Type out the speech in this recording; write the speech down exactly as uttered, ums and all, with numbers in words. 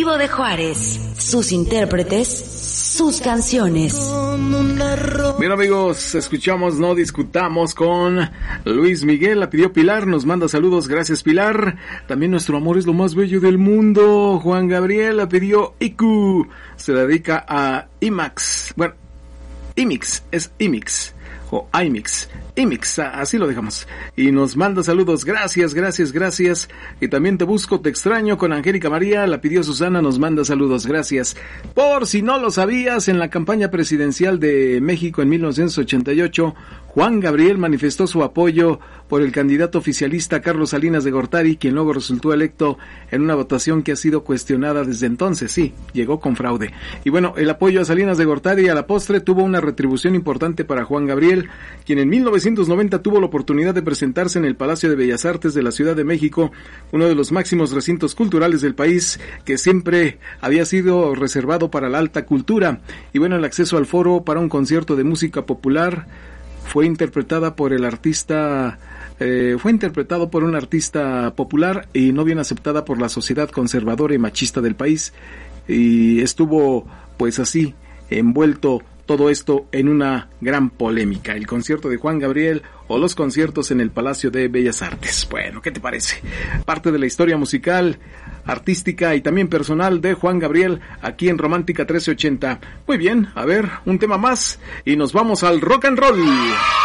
Vivo de Juárez, sus intérpretes, sus canciones. Bien, amigos, escuchamos No Discutamos con Luis Miguel. La pidió Pilar, nos manda saludos, gracias Pilar. También Nuestro Amor es lo más bello del mundo. Juan Gabriel la pidió Iku, se dedica a IMAX. Bueno, IMIX, es IMIX o IMIX, IMIX, así lo dejamos. Y nos manda saludos, gracias, gracias, gracias. Y también Te Busco, Te Extraño con Angélica María, la pidió Susana, nos manda saludos, gracias. Por si no lo sabías, en la campaña presidencial de México en mil novecientos ochenta y ocho, Juan Gabriel manifestó su apoyo por el candidato oficialista Carlos Salinas de Gortari, quien luego resultó electo en una votación que ha sido cuestionada desde entonces. Sí, llegó con fraude. Y bueno, el apoyo a Salinas de Gortari a la postre tuvo una retribución importante para Juan Gabriel, quien en mil novecientos noventa tuvo la oportunidad de presentarse en el Palacio de Bellas Artes de la Ciudad de México, uno de los máximos recintos culturales del país, que siempre había sido reservado para la alta cultura. Y bueno, el acceso al foro para un concierto de música popular fue interpretada por el artista, eh, fue interpretado por un artista popular y no bien aceptada por la sociedad conservadora y machista del país, y estuvo pues así envuelto todo esto en una gran polémica, el concierto de Juan Gabriel o los conciertos en el Palacio de Bellas Artes. Bueno, ¿qué te parece? Parte de la historia musical, artística y también personal de Juan Gabriel aquí en Romántica trece ochenta. Muy bien, a ver, un tema más y nos vamos al rock and roll.